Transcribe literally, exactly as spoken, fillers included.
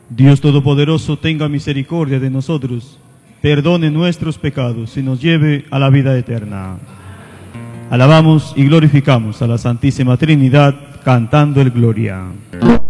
Dios Todopoderoso, tenga misericordia de nosotros, perdone nuestros pecados y nos lleve a la vida eterna. Alabamos y glorificamos a la Santísima Trinidad, cantando el Gloria.